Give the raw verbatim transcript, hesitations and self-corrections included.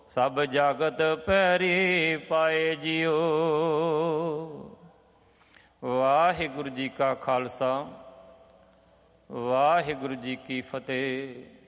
ਸਭ ਜਗਤ ਪੈਰੀ ਪਾਏ ਜਿਉ। ਵਾਹਿਗੁਰੂ ਜੀ ਕਾ ਖਾਲਸਾ, ਵਾਹਿਗੁਰੂ ਜੀ ਕੀ ਫਤਿਹ।